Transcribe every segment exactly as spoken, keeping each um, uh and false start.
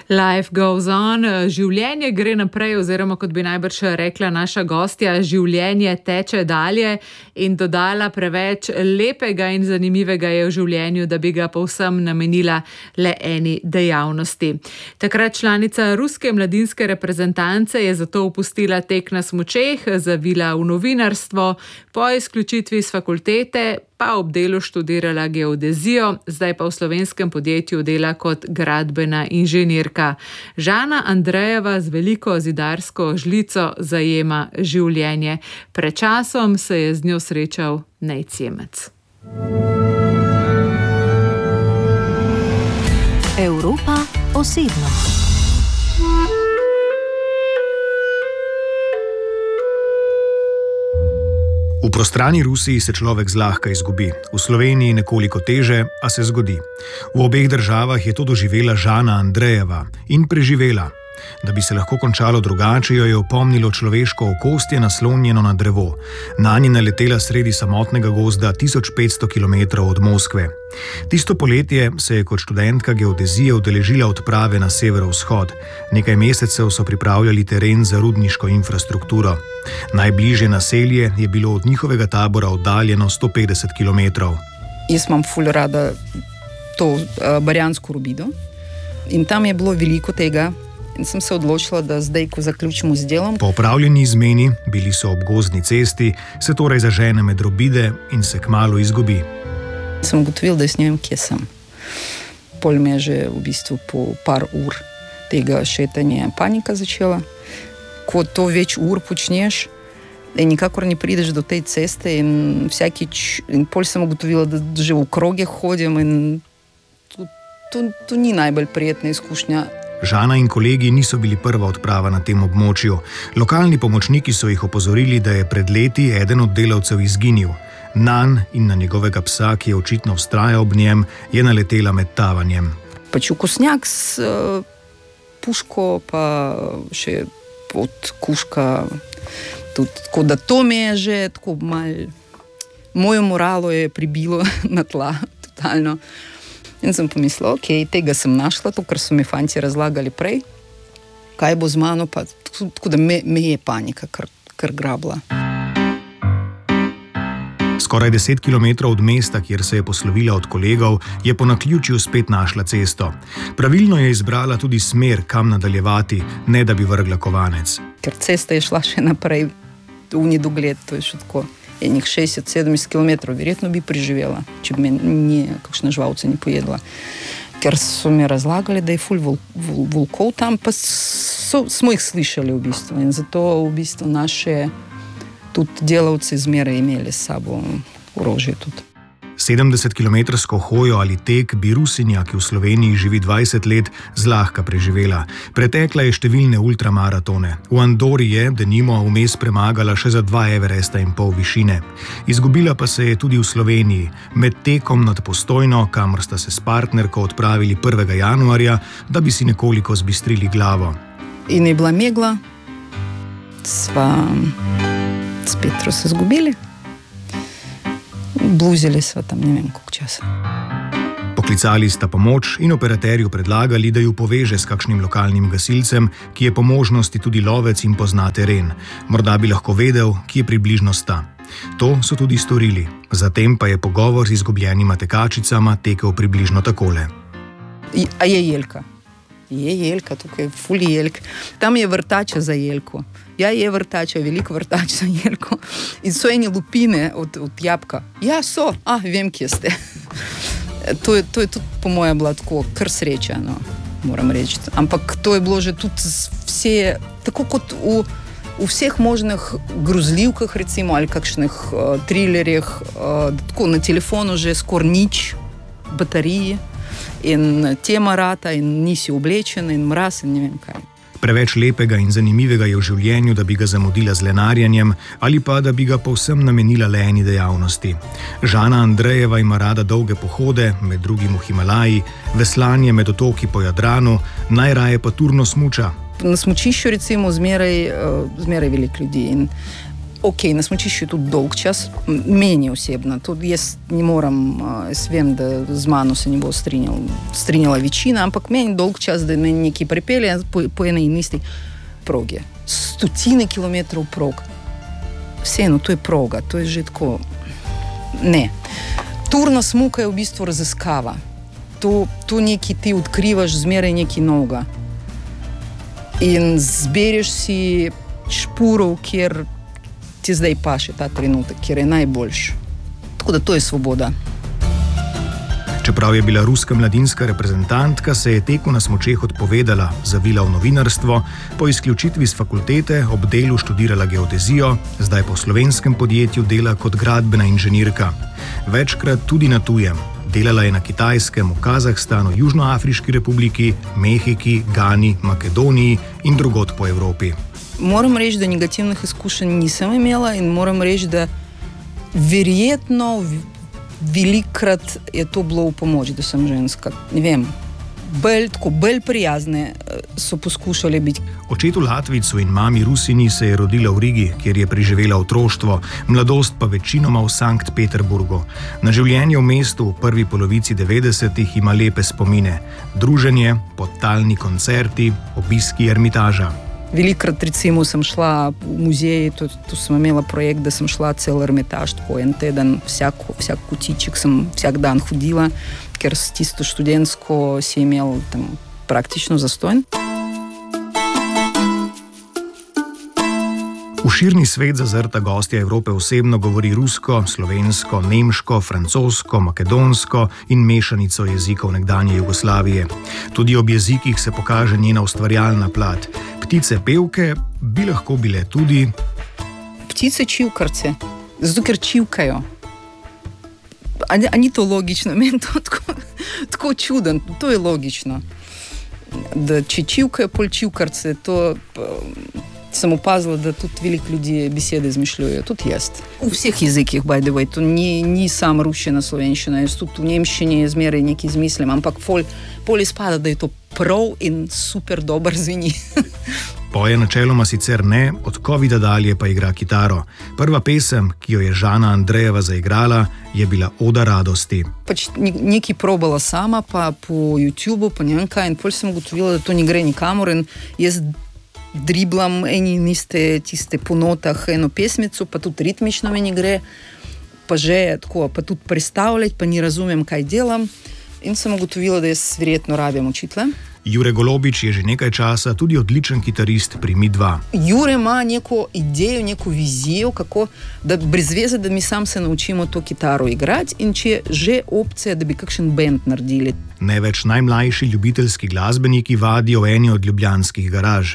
Life goes on, življenje gre naprej, oziroma kot bi najbrž rekla naša gostja, življenje teče dalje in dodala preveč lepega in zanimivega je v življenju, da bi ga povsem namenila le eni dejavnosti. Takrat članica ruske mladinske reprezentance je zato opustila tek na smučeh, zavila v novinarstvo, po izključitvi s fakultete pa ob delu študirala geodezijo, zdaj pa v slovenskem podjetju dela kot gradbena inženirka. Žana Andrejeva z veliko zidarsko žlico zajema življenje. Pred časom se je z njo srečal Nejc Jemec. Evropa osebno. V prostrani Rusiji se človek zlahka izgubi, v Sloveniji nekoliko teže, a se zgodi. V obeh državah je to doživela Žana Andrejeva in preživela. Da bi se lahko končalo drugače, jo je opomnilo človeško okostje naslonjeno na drevo. Nanj je naletela sredi samotnega gozda tisoč petsto kilometrov od Moskve. Tisto poletje se je kot študentka geodezije udeležila odprave na severovzhod. Nekaj mesecev so pripravljali teren za rudniško infrastrukturo. Najbližje naselje je bilo od njihovega tabora oddaljeno sto petdeset kilometrov. Jaz imam ful rada to uh, barjansko rubido in tam je bilo veliko tega. In sem se odločila, da zdaj, ko zaključimo z delom. Po opravljeni izmeni, bili so ob gozdni cesti, se torej zažene med robide in se kmalu izgubi. Sem ugotovila, da s njim, kje sem. Pol me je že v bistvu po par ur tega šetanja panika začela. Ko to več ur počneš, in nikakor ne prideš do te ceste in vsakič, in pol sem ugotovila, da že v kroge hodim in to, to, to ni najbolj prijetna izkušnja. Žana in kolegi niso bili prva odprava na tem območju. Lokalni pomočniki so jih opozorili, da je pred leti eden od delavcev izginil. Nanj in na njegovega psa, ki je očitno vztrajal ob njem, je naletela med tavanjem. Pač vkosnjak s uh, puško, pa še pod kuška. Tudi, tako da to me je že tako mal... Mojo moralo je pribilo na tla, totalno. In sem pomislila, ok, tega sem našla, to, kar so mi fanti razlagali prej, kaj bo z mano, pa tako da me, me je panika kar, kar grabla. Skoraj deset kilometrov od mesta, kjer se je poslovila od kolegov, je po naključju spet našla cesto. Pravilno je izbrala tudi smer, kam nadaljevati, ne da bi vrgla kovanec. Ker cesta je šla še naprej v nedogled, to je še tako. Enih šestdeset sedemdeset kilometrov, verjetno bi preživela, če bi me ni, kakšna žvalca ni pojedla. Ker so mi razlagali, da je ful vol, vol, volkov tam, pa so, smo jih slišali v bistvu. In zato v bistvu naše tudi delavci zmeraj imeli s sabo orožje tudi. sedemdesetkilometrsko hojo ali tek bi Rusinja, ki v Sloveniji živi dvajset let, zlahka preživela. Pretekla je številne ultramaratone. V Andori je, denimo, vmes premagala še za dva Everesta in pol višine. Izgubila pa se je tudi v Sloveniji, med tekom nad Postojno, kamor sta se s partnerko odpravili prvega januarja, da bi si nekoliko zbistrili glavo. In je bila megla, sva s Petro se zgubili. Bluzili sva tam ne vem koliko časa. Poklicali sta pomoč in operaterju predlagali, da ju poveže s kakšnim lokalnim gasilcem, ki je po možnosti tudi lovec in pozna teren. Morda bi lahko vedel, kje približno sta. To so tudi storili. Zatem pa je pogovor z izgubljenima tekačicama tekel približno takole. A je jelka? Je jelka, tukaj je ful jelk. Tam je vrtača za jelko. Ja, je vrtača, veliko vrtač za jelko. In so eni lupine od, od jabka. Ja, so. Ah, vem, kje ste. to, je, to je tudi po moje bila tako kar sreča, no, moram reči. Ampak to je bilo že tudi vse, tako kot v, v vseh možnih grozljivkah, recimo, ali kakšnih uh, trilerjih, uh, tako na telefonu že skoraj nič baterije. In tema rata in nisi oblečen in mraz in ne vem kaj. Preveč lepega in zanimivega je v življenju, da bi ga zamudila z lenarjenjem ali pa da bi ga povsem namenila le eni dejavnosti. Žana Andrejeva ima rada dolge pohode, med drugim v Himalaji, veslanje med otoki po Jadranu, najraje pa turno smuča. Na smučišču recimo zmeraj, zmeraj veliko ljudi in Ok, na smučišču je tudi dolg čas, meni osebno. Tudi jaz ne moram, jaz vem, da z mano se ne bo strinjal, strinjala večina, ampak meni dolg čas, da meni nekaj pripelje po, po ene in isti progi. Stotine kilometrov prog. Vseeno, to je proga, to je že tako... Ne. Turna smuka je v bistvu raziskava. To, to nekaj ti odkrivaš, zmeraj nekaj novega. In zbereš si špurov, kjer ti zdaj paše ta trenutek, kjer je najboljši. Tako da to je svoboda. Čeprav je bila ruska mladinska reprezentantka, se je teku na smučeh odpovedala, zavila v novinarstvo, po izključitvi z fakultete ob delu študirala geodezijo, zdaj po slovenskem podjetju dela kot gradbena inženirka. Večkrat tudi na tujem. Delala je na Kitajskem, v Kazahstanu, Južnoafriški republiki, Mehiki, Gani, Makedoniji in drugod po Evropi. Moram reči, da negativnih izkušenj nisem imela in moram reči, da verjetno velikrat je to bilo v pomoč, da sem ženska. Ne vem, bolj, tako, bolj prijazne so poskušali biti. Očetu Latvijcu in mami Rusini se je rodila v Rigi, kjer je preživela otroštvo, mladost pa večinoma v Sankt Peterburgu. Na življenje v mestu v prvi polovici devetdesetih ima lepe spomine. Druženje, podtalni koncerti, obiski Ermitaža. Velikrat recimo sem šla v muzeji, tu, tu sem imela projekt, da sem šla cel Ermitaž, tako en teden, vsak, vsak kotiček sem vsak dan hodila, ker s tisto študentsko si imel tam praktično zastonj. V širni svet zazrta gostja Evrope osebno govori rusko, slovensko, nemško, francosko, makedonsko in mešanico jezikov nekdanje Jugoslavije. Tudi ob jezikih se pokaže njena ustvarjalna plat. Ptice pevke bi lahko bile tudi... Ptice čivkarce, zato ker čivkajo. A, a ni to logično? Meni to tako, tako čuden, to je logično. Da če čivkajo pol čivkarce, to... sem opazila, da tudi veliko ljudi besede izmišljujejo, tudi jaz. V vseh jezikih, by the way, to ni, ni samo ruščina, slovenščina, jaz tudi v nemščini zmeraj nekaj izmislim, ampak pol, pol izpada, da je to prav in super dober zveni. Poje načeloma sicer ne, od covida dalje pa igra kitaro. Prva pesem, ki jo je Žana Andrejeva zaigrala, je bila Oda radosti. Pač nekaj probala sama, pa po YouTubeu, pa ne vem kaj, in pol sem ugotovila, da to ne gre nikamor in jaz driblam eni in iste tiste po notah eno pesmico, pa tudi ritmično meni gre, pa že tako, pa tudi predstavljati, pa ni razumem, kaj delam. In sem ugotovila, da jaz verjetno rabim učitelja. Jure Golobič je že nekaj časa tudi odličen kitarist pri Mi dva. Jure ima neko idejo, neko vizijo, kako, da brez veze, da mi sam se naučimo to kitaro igrati in če je že opcija, da bi kakšen band naredili. Največ najmlajši ljubiteljski glasbeniki vadijo v eni od ljubljanskih garaž.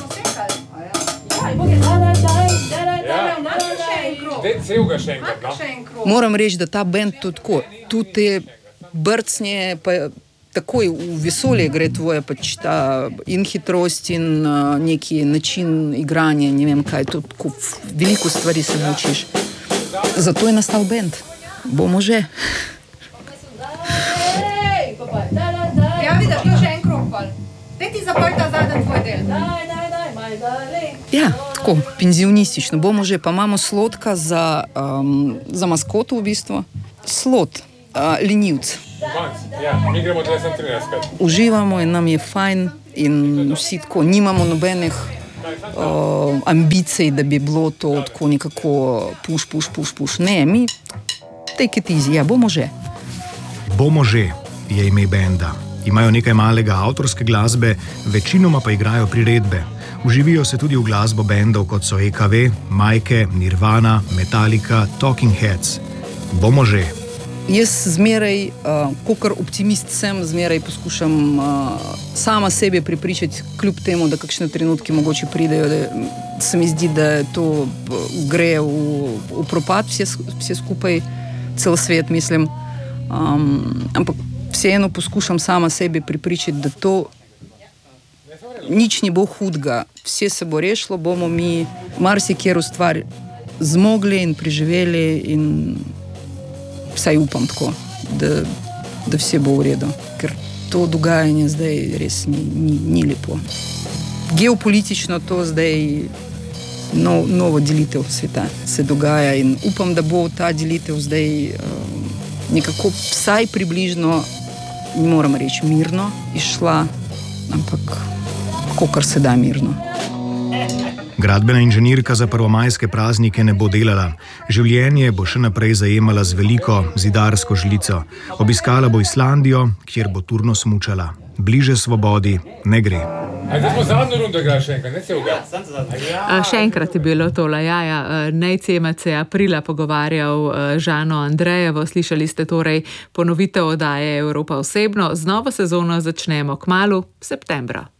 Moram reči, da ta band tudi tako, tudi te brcnje, pa takoj v vesolje gre tvoje, pač ta in hitrost in uh, neki način igranja, ne vem kaj, to tako veliko stvari se naučiš. Zato je nastal band. Bomo že. Ja, vidiš, to je še en krog pol. Daj ti zaprta zadnji tvoj del. Daj, daj, daj, maj dali. Ja, tako, penzionistično. Bomo že, pa imamo Slotka za, um, za maskoto v bistvu. Slot, uh, lenivc. Ja, mi gremo dvajset trinajst. Uživamo in nam je fajn in vsi tako, nimamo nobenih uh, ambicij, da bi bilo to tako nekako puš, puš, puš, puš. Ne, mi take it easy, ja, bomo že. Bomo že je ime benda. Imajo nekaj malega avtorske glasbe, večinoma pa igrajo priredbe. Uživijo se tudi v glasbo bendov, kot so E K V, Majke, Nirvana, Metallica, Talking Heads. Bomo že. Jaz zmeraj, uh, kakor optimist sem, zmeraj poskušam uh, sama sebe pripričati, kljub temu, da kakšne trenutke mogoče pridejo, da se mi zdi, da to gre v, v propad vse, vse skupaj, cel svet, mislim. Um, ampak vseeno poskušam sama sebe pripričati, da to nič ne bo hudega, vse se bo rešilo, bomo mi marsikero stvar zmogli in preživeli in vsaj upam tako, da, da vse bo v redu, ker to dogajanje zdaj res ni, ni, ni lepo. Geopolitično to zdaj nov, novo delitev sveta se dogaja in upam, da bo ta delitev zdaj um, nekako vsaj približno, ne moram reči mirno, išla, ampak kakor se da mirno. Gradbena inženirka za prvomajske praznike ne bo delala. Življenje bo še naprej zajemala z veliko zidarsko žlico. Obiskala bo Islandijo, kjer bo turno smučala. Bliže svobodi ne gre. Aj, zdaj smo zadnjo rundo igrali še enkrat, ne se uga? A, še enkrat je bilo tole, ja, ja. Nejcemac se je aprila pogovarjal Žano Andrejevo. Slišali ste torej ponovitev oddaje Evropa osebno. Z novo sezono začnemo kmalu, septembra.